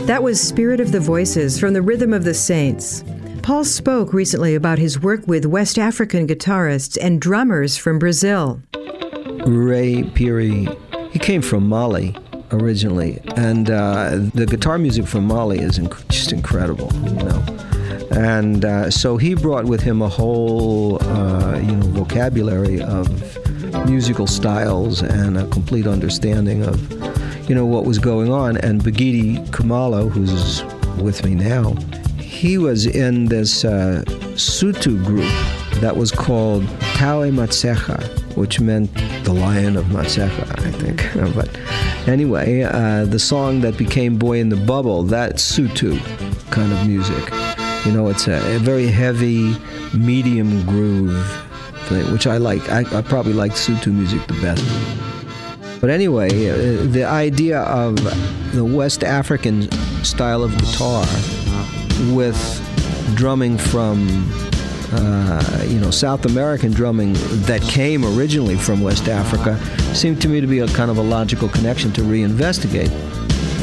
That was Spirit of the Voices from the Rhythm of the Saints. Paul spoke recently about his work with West African guitarists and drummers from Brazil. Ray Phiri, he came from Mali originally, and the guitar music from Mali is just incredible, And so he brought with him a whole, vocabulary of musical styles and a complete understanding of, what was going on. And Bagidi Kumalo, who's with me now, he was in this Sutu group that was called Tawe Matsecha, which meant the Lion of Matsecha, I think. But anyway, the song that became Boy in the Bubble, that's Sutu kind of music. It's a very heavy, medium groove thing, which I like. I probably like Sutu music the best. But anyway, the idea of the West African style of guitar with drumming from, South American drumming that came originally from West Africa seemed to me to be a kind of a logical connection to reinvestigate.